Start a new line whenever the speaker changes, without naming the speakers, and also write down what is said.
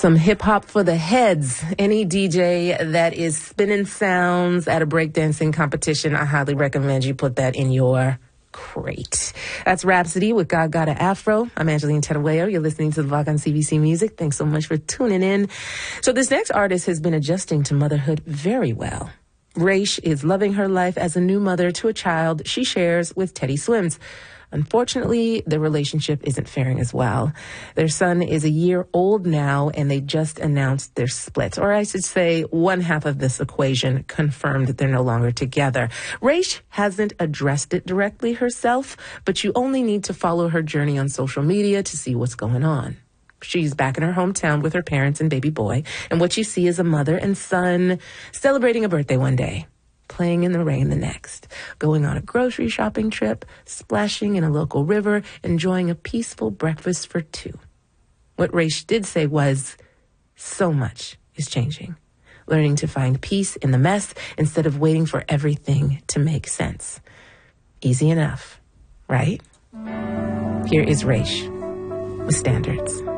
Some hip hop for the heads. Any DJ that is spinning sounds at a breakdancing competition, I highly recommend you put that in your crate. That's Rhapsody with God Gotta Afro. I'm Angeline Terueo. You're listening to The Vlog on CBC Music. Thanks so much for tuning in. So this next artist has been adjusting to motherhood very well. Raish is loving her life as a new mother to a child she shares with Teddy Swims. Unfortunately, the relationship isn't faring as well. Their son is a year old now, and they just announced their split. Or I should say, one half of this equation confirmed that they're no longer together. Raish hasn't addressed it directly herself, but you only need to follow her journey on social media to see what's going on. She's back in her hometown with her parents and baby boy, and what you see is a mother and son celebrating a birthday one day, playing in the rain the next, going on a grocery shopping trip, splashing in a local river, enjoying a peaceful breakfast for two. What Raish did say was, so much is changing. Learning to find peace in the mess instead of waiting for everything to make sense. Easy enough, right? Here is Raish with Standards.